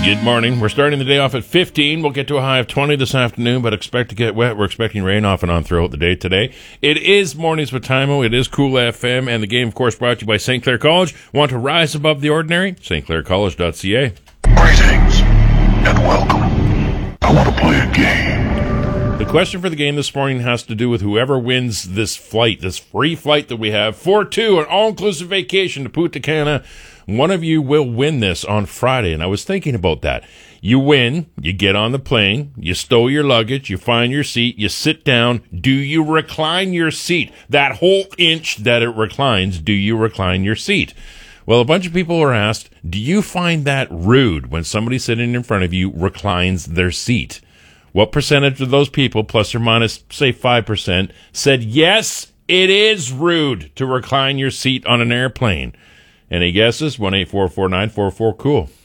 Good morning. We're starting the day off at 15. We'll get to a high of 20 this afternoon, but expect to get wet. We're expecting rain off and on throughout the day today. It is Mornings with Timo. It is Cool FM, and the game, of course, brought to you by St. Clair College. Want to rise above the ordinary? stclaircollege.ca. Greetings and welcome. I want to play a game. The question for the game this morning has to do with whoever wins this flight, this free flight that we have, 4-2, an all-inclusive vacation to Punta Cana. One of you will win this on Friday, and I was thinking about that. You win, you get on the plane, you stow your luggage, you find your seat, you sit down. Do you recline your seat? That whole inch that it reclines, do you recline your seat? Well, a bunch of people were asked, do you find that rude when somebody sitting in front of you reclines their seat? What percentage of those people, plus or minus, say 5%, said, yes, it is rude to recline your seat on an airplane? Any guesses? 1-844-944-COOL.